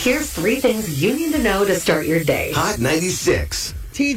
Here's 3 things you need to know to start your day. Hot 96.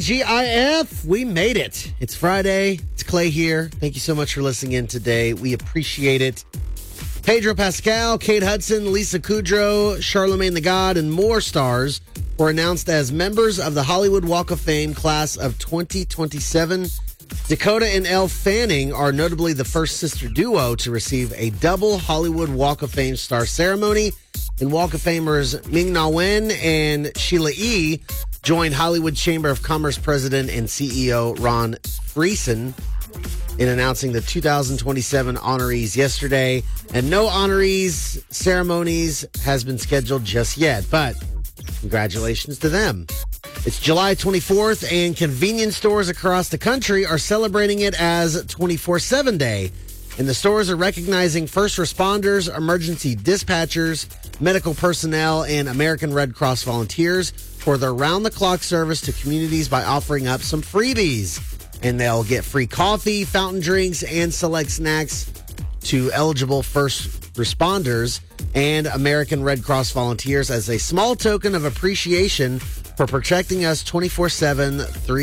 TGIF, we made it. It's Friday. It's Clay here. Thank you so much for listening in today. We appreciate it. Pedro Pascal, Kate Hudson, Lisa Kudrow, Charlamagne the God, and more stars were announced as members of the Hollywood Walk of Fame class of 2027. Dakota and Elle Fanning are notably the first sister duo to receive a double Hollywood Walk of Fame star ceremony. And Walk of Famers Ming-Na Wen and Sheila E. joined Hollywood Chamber of Commerce President and CEO Ron Friesen in announcing the 2027 honorees yesterday. And no honorees ceremonies has been scheduled just yet, but congratulations to them. It's July 24th, and convenience stores across the country are celebrating it as 24/7 Day. And the stores are recognizing first responders, emergency dispatchers, medical personnel, and American Red Cross volunteers for their round-the-clock service to communities by offering up some freebies. And they'll get free coffee, fountain drinks, and select snacks to eligible first responders and American Red Cross volunteers as a small token of appreciation for protecting us 24/7,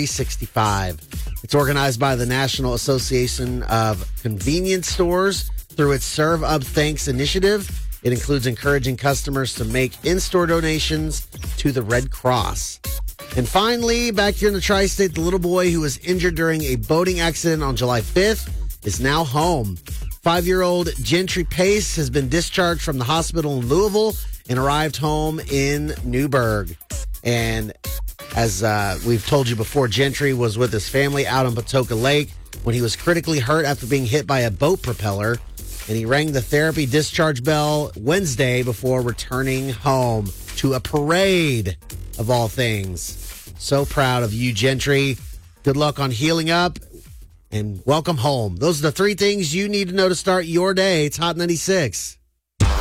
365. It's organized by the National Association of Convenience Stores through its Serve Up Thanks initiative. It includes encouraging customers to make in-store donations to the Red Cross. And finally, back here in the tri-state, the little boy who was injured during a boating accident on July 5th is now home. 5-year-old Gentry Pace has been discharged from the hospital in Louisville and arrived home in Newburgh. And as we've told you before, Gentry was with his family out on Patoka Lake when he was critically hurt after being hit by a boat propeller. And he rang the therapy discharge bell Wednesday before returning home to a parade of all things. So proud of you, Gentry. Good luck on healing up and welcome home. Those are the 3 things you need to know to start your day. It's Hot 96.